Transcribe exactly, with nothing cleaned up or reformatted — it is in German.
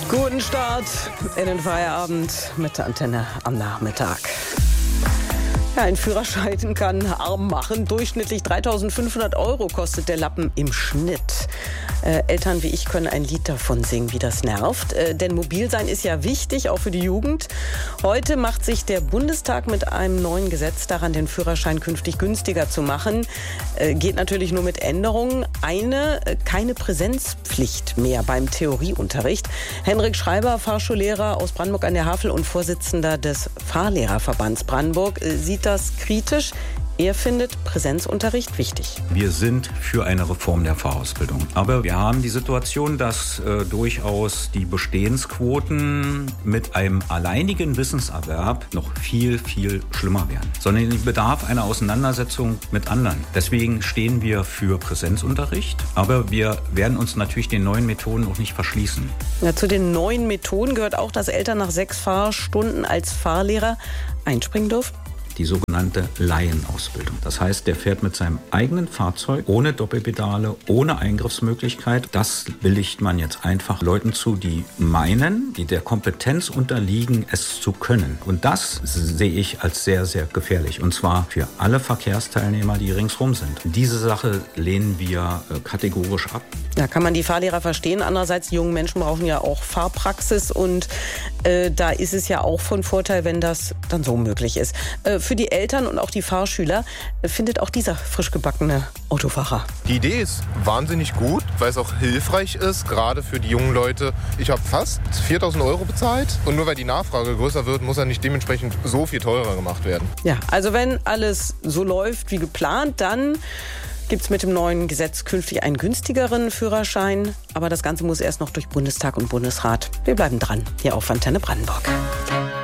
Guten Start in den Feierabend mit der Antenne am Nachmittag. Ja, ein Führerschein kann arm machen. Durchschnittlich dreitausendfünfhundert Euro kostet der Lappen im Schnitt. Äh, Eltern wie ich können ein Lied davon singen, wie das nervt. Äh, denn Mobilsein ist ja wichtig, auch für die Jugend. Heute macht sich der Bundestag mit einem neuen Gesetz daran, den Führerschein künftig günstiger zu machen. Äh, geht natürlich nur mit Änderungen. Eine, äh, keine Präsenzpflicht mehr beim Theorieunterricht. Henrik Schreiber, Fahrschullehrer aus Brandenburg an der Havel und Vorsitzender des Fahrlehrerverbands Brandenburg, äh, sieht das kritisch. Er findet Präsenzunterricht wichtig. Wir sind für eine Reform der Fahrausbildung. Aber wir haben die Situation, dass äh, durchaus die Bestehensquoten mit einem alleinigen Wissenserwerb noch viel, viel schlimmer werden. Sondern es bedarf einer Auseinandersetzung mit anderen. Deswegen stehen wir für Präsenzunterricht. Aber wir werden uns natürlich den neuen Methoden auch nicht verschließen. Ja, zu den neuen Methoden gehört auch, dass Eltern nach sechs Fahrstunden als Fahrlehrer einspringen dürfen. Die sogenannte Laienausbildung. Das heißt, der fährt mit seinem eigenen Fahrzeug, ohne Doppelpedale, ohne Eingriffsmöglichkeit. Das billigt man jetzt einfach Leuten zu, die meinen, die der Kompetenz unterliegen, es zu können. Und das sehe ich als sehr, sehr gefährlich. Und zwar für alle Verkehrsteilnehmer, die ringsrum sind. Diese Sache lehnen wir äh, kategorisch ab. Da kann man die Fahrlehrer verstehen. Andererseits, die jungen Menschen brauchen ja auch Fahrpraxis. Und äh, da ist es ja auch von Vorteil, wenn das dann so möglich ist. Äh, Für die Eltern und auch die Fahrschüler findet auch dieser frisch gebackene Autofahrer. Die Idee ist wahnsinnig gut, weil es auch hilfreich ist, gerade für die jungen Leute. Ich habe fast viertausend Euro bezahlt und nur weil die Nachfrage größer wird, muss er nicht dementsprechend so viel teurer gemacht werden. Ja, also wenn alles so läuft wie geplant, dann gibt es mit dem neuen Gesetz künftig einen günstigeren Führerschein. Aber das Ganze muss erst noch durch Bundestag und Bundesrat. Wir bleiben dran, hier auf Antenne Brandenburg.